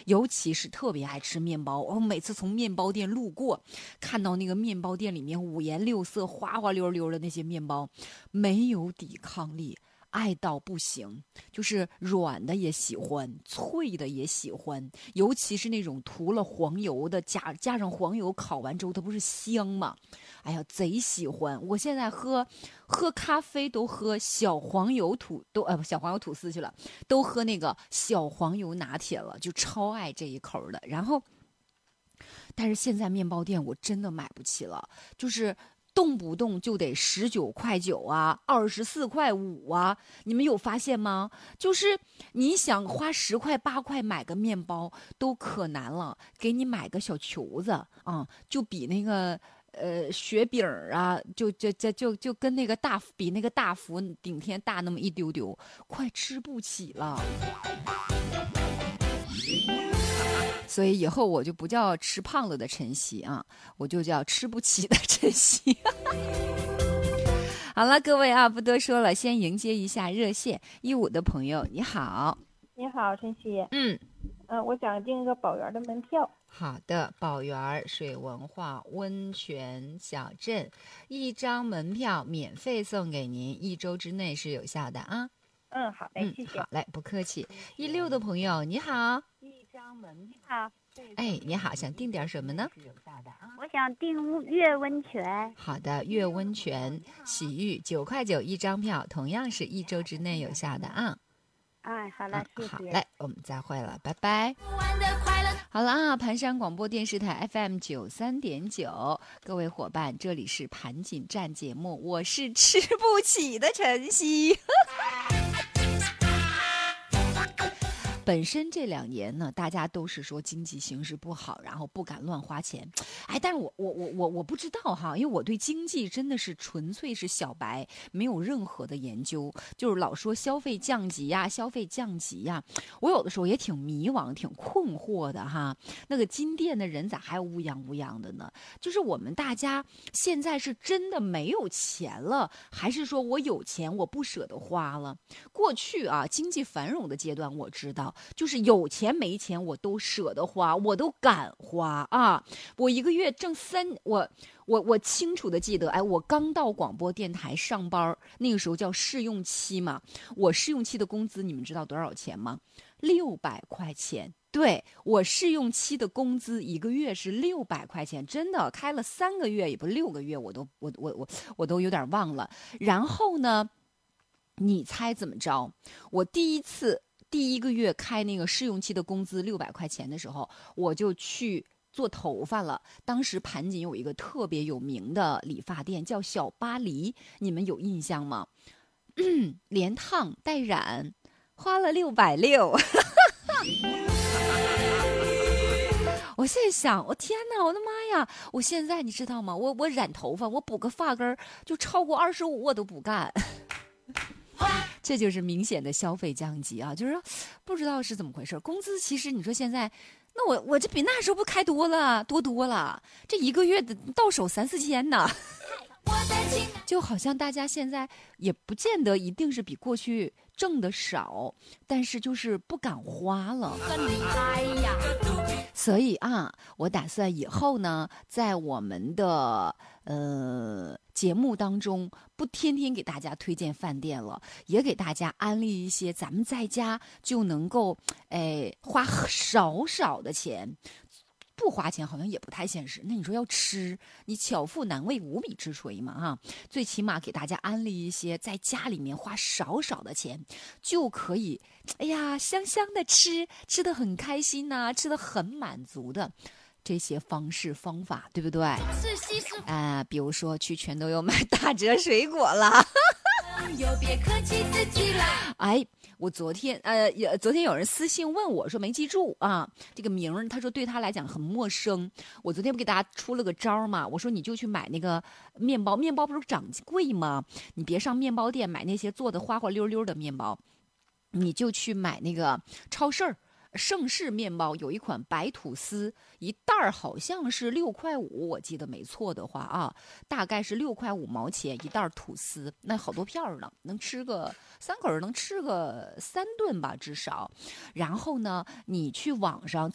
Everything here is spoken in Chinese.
尤其是特别爱吃面包。我每次从面包店路过，看到那个面包店里面五颜六色、花花溜溜的那些面包，没有抵抗力。爱到不行，就是软的也喜欢，脆的也喜欢，尤其是那种涂了黄油的，加上黄油烤完之后，它不是香吗？哎呀，贼喜欢！我现在喝咖啡都喝小黄油小黄油吐司去了，都喝那个小黄油拿铁了，就超爱这一口的。然后，但是现在面包店我真的买不起了，就是动不动就得19.9啊，24.5啊，你们有发现吗？就是你想花10块8块买个面包都可难了，给你买个小球子啊，就比那个。雪饼啊，就跟那个比那个大福顶天大那么一丢丢，快吃不起了。所以以后我就不叫吃胖了的晨曦啊，我就叫吃不起的晨曦。好了，各位啊，不多说了，先迎接一下热线15的朋友，你好。 你好，晨曦。我想订个宝园的门票。 好的，宝园水文化温泉小镇，1张门票免费送给您，1周之内是有效的啊。 好嘞，谢谢。 好嘞，不客气。16的朋友，你好。 1张门票。 哎，你好，想订点什么呢？ 我想订月温泉。 好的，月温泉洗浴9.9块1张票，同样是1周之内有效的啊。 好了，谢谢。 好嘞，我们再会了，拜拜。好了啊，盘山广播电视台 FM 93.9，各位伙伴，这里是盘锦站节目，我是吃不起的晨曦。本身这2年呢，大家都是说经济形势不好，然后不敢乱花钱。哎，但是我不知道哈，因为我对经济真的是纯粹是小白，没有任何的研究，就是老说消费降级呀，消费降级呀，我有的时候也挺迷惘、挺困惑的哈。那个金店的人咋还乌泱乌泱的呢？就是我们大家现在是真的没有钱了，还是说我有钱我不舍得花了？过去啊，经济繁荣的阶段，我知道。就是有钱没钱我都舍得花，我都敢花啊！我1个月挣我清楚的记得，哎，我刚到广播电台上班，那个时候叫试用期嘛，我试用期的工资你们知道多少钱吗？600块钱。对，我试用期的工资1个月是600块钱，真的开了3个月也不6个月，我都有点忘了。然后呢，你猜怎么着？我第1个月开那个试用期的工资600块钱的时候，我就去做头发了。当时盘锦有一个特别有名的理发店叫小巴黎，你们有印象吗？连烫带染，花了660。我现在想，我天哪，我的妈呀！我现在你知道吗？我染头发，我补个发根就超过25，我都不干。这就是明显的消费降级啊！就是说，不知道是怎么回事。工资其实你说现在，那我这比那时候不开多了，多了。这1个月的到手3-4千呢，就好像大家现在也不见得一定是比过去挣的少，但是就是不敢花了。哎呀！所以啊，我打算以后呢，在我们的节目当中，不天天给大家推荐饭店了，也给大家安利一些咱们在家就能够花少的钱。不花钱好像也不太现实，那你说要吃，你巧妇难为无米之炊嘛哈，最起码给大家安利一些在家里面花少的钱就可以，哎呀香香的吃得很开心呐、吃得很满足的这些方式方法，对不对？比如说去全都有买打折水果了。别客气自己了。哎，我昨天有人私信问我说没记住啊，这个名儿他说对他来讲很陌生。我昨天不给大家出了个招嘛，我说你就去买那个面包不是涨贵吗？你别上面包店买那些做的花花溜溜的面包，你就去买那个超市儿。盛世面包有一款白吐司，一袋儿好像是6.5块，我记得没错的话啊，大概是6.5毛钱一袋吐司，那好多片儿呢，能吃个3口人能吃个3顿吧至少。然后呢，你去网上